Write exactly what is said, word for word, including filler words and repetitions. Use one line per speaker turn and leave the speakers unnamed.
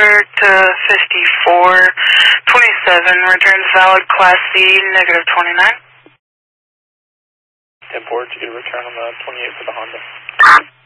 transfer to fifty-four twenty-seven, returns valid Class C, negative twenty-nine.
ten four, to return on the twenty-eight for the Honda.